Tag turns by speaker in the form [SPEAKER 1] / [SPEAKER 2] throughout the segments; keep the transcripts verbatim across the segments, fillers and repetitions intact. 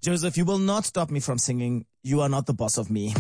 [SPEAKER 1] Joseph, you will not stop me from singing. You are not the boss of me.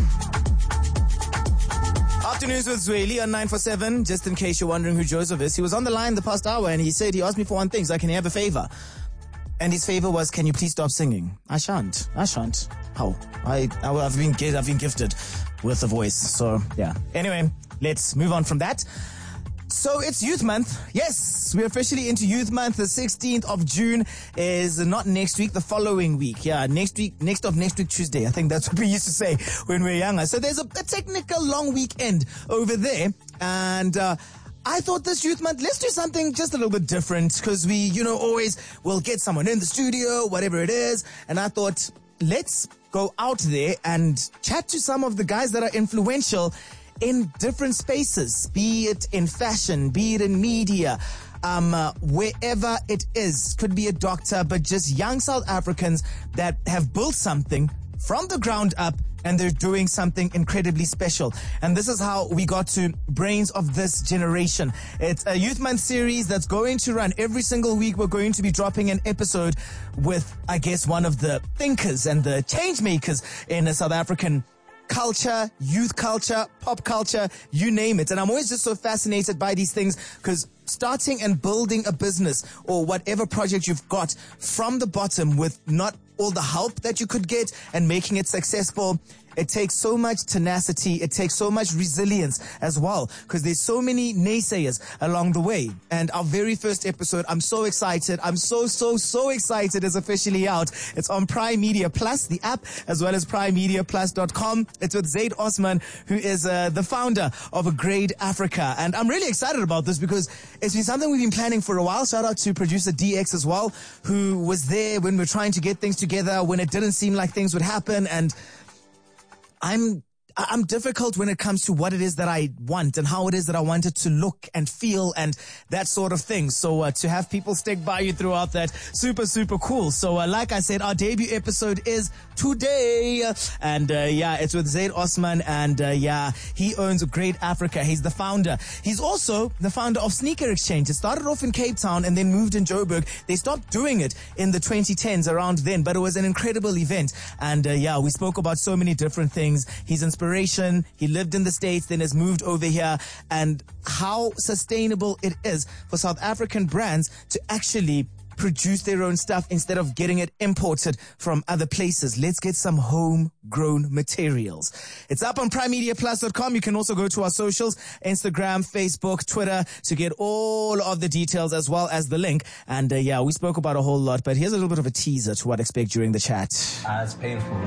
[SPEAKER 1] Afternoons with Zweli on nine four seven. Just in case you're wondering who Joseph is, he was on the line the past hour and he said, he asked me for one thing, so can he have a favor? And his favor was, can you please stop singing? I shan't. I shan't. How? I, I, I've been, I've been gifted with a voice. So, yeah. Anyway, let's move on from that. So it's Youth Month. Yes, we're officially into Youth Month. The sixteenth of June is not next week, the following week. Yeah, next week, next of next week, Tuesday. I think that's what we used to say when we were younger. So there's a, a technical long weekend over there. And, uh, I thought this Youth Month, let's do something just a little bit different because we, you know, always will get someone in the studio, whatever it is. And I thought, let's go out there and chat to some of the guys that are influential in different spaces, be it in fashion, be it in media, um, uh, wherever it is. Could be a doctor, but just young South Africans that have built something from the ground up and they're doing something incredibly special. And this is how we got to Brains of This Generation. It's a Youth Month series that's going to run every single week. We're going to be dropping an episode with, I guess, one of the thinkers and the change makers in a South African culture, youth culture, pop culture, you name it. And I'm always just so fascinated by these things because starting and building a business or whatever project you've got from the bottom with not all the help that you could get and making it successful, it takes so much tenacity. It takes so much resilience as well because there's so many naysayers along the way. And our very first episode, I'm so excited. I'm so, so, so excited is officially out. It's on Prime Media Plus, the app, as well as prime media plus dot com. It's with Zaid Osman, who is uh, the founder of A Grade Africa. And I'm really excited about this because it's been something we've been planning for a while. Shout out to producer D X as well, who was there when we were trying to get things together, when it didn't seem like things would happen. And I'm I'm difficult when it comes to what it is that I want and how it is that I want it to look and feel and that sort of thing. So uh, to have people stick by you throughout that, super, super cool. So uh, like I said, our debut episode is today. And uh, yeah, it's with Zaid Osman. And uh, yeah, he owns A Grade Africa. He's the founder. He's also the founder of Sneaker Exchange. It started off in Cape Town and then moved in Joburg. They stopped doing it in the twenty tens around then, but it was an incredible event. And uh, yeah, we spoke about so many different things. He's inspiration. He lived in the States, then has moved over here, and how sustainable it is for South African brands to actually produce their own stuff instead of getting it imported from other places. Let's get some homegrown materials. It's up on prime media plus dot com. You can also go to our socials, Instagram, Facebook, Twitter, to get all of the details as well as the link. And uh, yeah, we spoke about a whole lot, but here's a little bit of a teaser to what to expect during the chat.
[SPEAKER 2] Ah, uh, it's painful.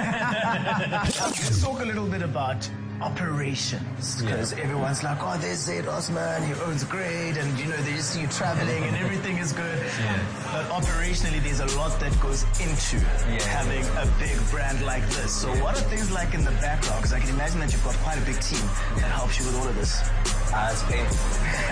[SPEAKER 1] Let's talk a little bit about operations, because yeah. everyone's like, oh, there's Zaid Osman, he owns Grade, and you know, they just see you traveling and everything is good.
[SPEAKER 2] Yeah.
[SPEAKER 1] But operationally, there's a lot that goes into yeah. having a big brand like this. So what are things like in the background? Because I can imagine that you've got quite a big team that helps you with all of this.
[SPEAKER 2] Ah, uh, it's painful.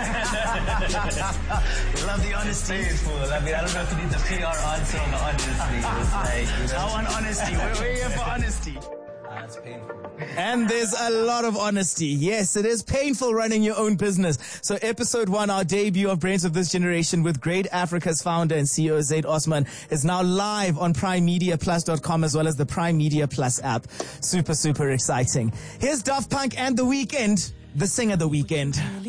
[SPEAKER 1] You love the honesty.
[SPEAKER 2] Painful. I mean, I don't know if you need the P R answer or the honesty. It's like, you know.
[SPEAKER 1] I want honesty. We're, we're here for honesty.
[SPEAKER 2] Ah, it's painful.
[SPEAKER 1] And there's a lot of honesty. Yes, it is painful running your own business. So episode one, our debut of Brains of This Generation with Grade Africa's founder and C E O Zaid Osman is now live on prime media plus dot com as well as the Prime Media Plus app. Super, super exciting. Here's Daft Punk and The Weeknd, the singer The Weeknd.